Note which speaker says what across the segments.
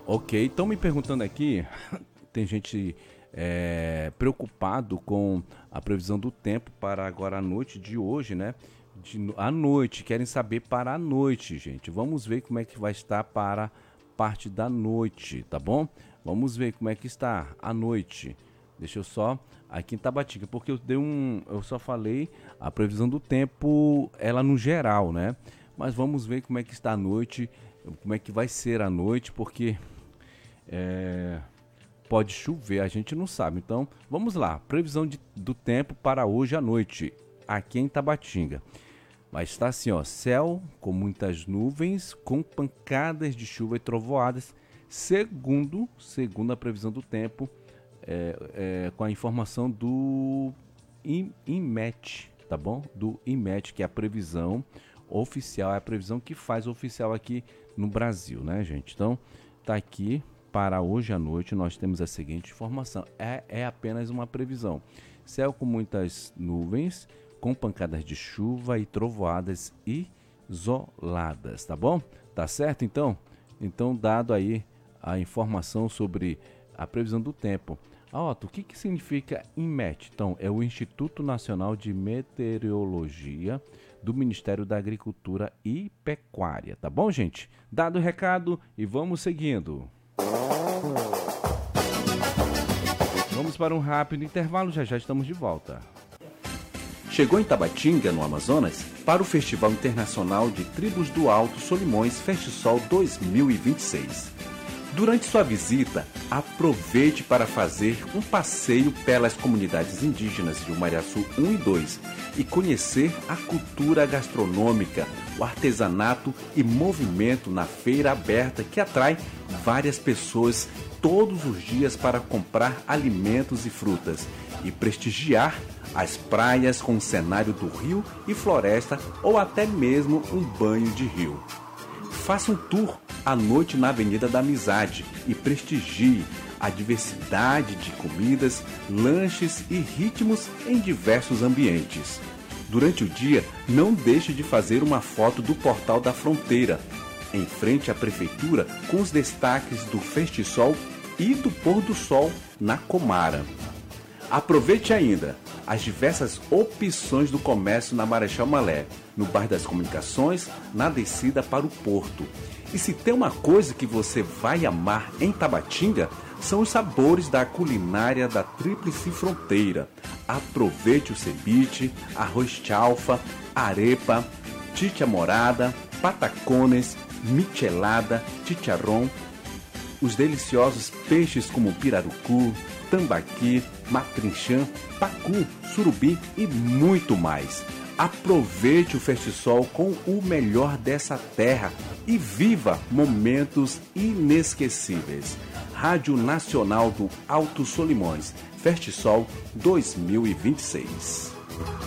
Speaker 1: Ok, estão me perguntando aqui, tem gente preocupado com a previsão do tempo para agora à noite de hoje, né? À noite, querem saber para a noite, gente. Vamos ver como é que vai estar para parte da noite, tá bom? Vamos ver como é que está à noite. Deixa eu só aqui em Tabatinga, porque eu só falei a previsão do tempo, ela no geral, né? Mas vamos ver como é que está a noite, como é que vai ser a noite, porque é, pode chover, a gente não sabe. Então, vamos lá. Previsão do tempo para hoje à noite, aqui em Tabatinga. Vai estar assim, ó, céu com muitas nuvens, com pancadas de chuva e trovoadas, segundo a previsão do tempo, com a informação do IMET, tá bom? Do IMET, que é a previsão oficial, é a previsão que faz oficial aqui no Brasil, né, gente? Então, tá aqui para hoje à noite, nós temos a seguinte informação: é apenas uma previsão. Céu com muitas nuvens, com pancadas de chuva e trovoadas isoladas, tá bom? Tá certo, então? Então, dado aí a informação sobre a previsão do tempo. Otto, o que significa INMET? Então, é o Instituto Nacional de Meteorologia do Ministério da Agricultura e Pecuária, tá bom, gente? Dado o recado e vamos seguindo. Vamos para um rápido intervalo, já estamos de volta.
Speaker 2: Chegou em Tabatinga, no Amazonas, para o Festival Internacional de Tribos do Alto Solimões FestiSol 2026. Durante sua visita, aproveite para fazer um passeio pelas comunidades indígenas de Umariaçu 1 e 2 e conhecer a cultura gastronômica, o artesanato e movimento na feira aberta que atrai várias pessoas todos os dias para comprar alimentos e frutas e prestigiar as praias com o cenário do rio e floresta ou até mesmo um banho de rio. Faça um tour à noite na Avenida da Amizade e prestigie a diversidade de comidas, lanches e ritmos em diversos ambientes. Durante o dia, não deixe de fazer uma foto do Portal da Fronteira, em frente à Prefeitura, com os destaques do FestiSol e do Pôr do Sol na Comara. Aproveite ainda as diversas opções do comércio na Marechal Malé, no bairro das Comunicações, na descida para o Porto. E se tem uma coisa que você vai amar em Tabatinga, são os sabores da culinária da Tríplice Fronteira. Aproveite o ceviche, arroz chalfa, arepa, chicha morada, patacones, michelada, chicharrón, os deliciosos peixes como pirarucu, tambaqui, matrinchã, pacu, surubi e muito mais. Aproveite o FestiSol com o melhor dessa terra e viva momentos inesquecíveis. Rádio Nacional do Alto Solimões, FestiSol 2026.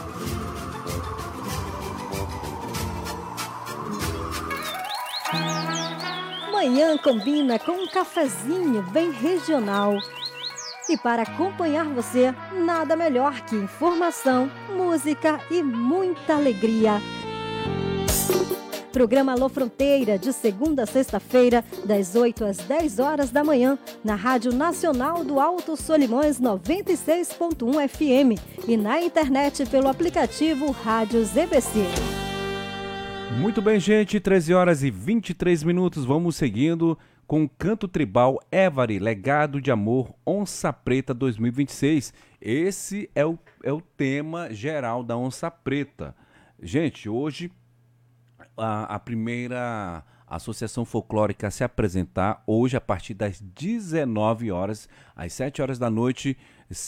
Speaker 3: Manhã combina com um cafezinho bem regional. E para acompanhar você, nada melhor que informação, música e muita alegria. Programa Alô Fronteira, de segunda a sexta-feira, das 8 às 10 horas da manhã, na Rádio Nacional do Alto Solimões 96.1 FM e na internet pelo aplicativo Rádio ZBC.
Speaker 1: Muito bem, gente, 13 horas e 23 minutos, vamos seguindo com o canto tribal Évari, Legado de Amor, Onça Preta 2026. Esse é o tema geral da Onça Preta. Gente, hoje a primeira associação folclórica a se apresentar, hoje a partir das 19 horas, às 7 horas da noite,